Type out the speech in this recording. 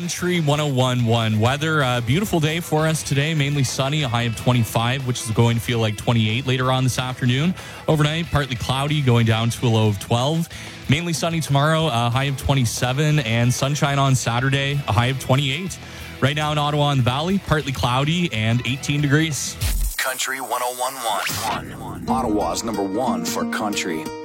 Country 101.1 weather. Beautiful day for us today. Mainly sunny, a high of 25, which is going to feel like 28 later on this afternoon. Overnight, partly cloudy, going down to a low of 12. Mainly sunny tomorrow, a high of 27, and sunshine on Saturday, a high of 28. Right now in Ottawa and the Valley, partly cloudy and 18 degrees. Country 101.1. Ottawa's number one for country.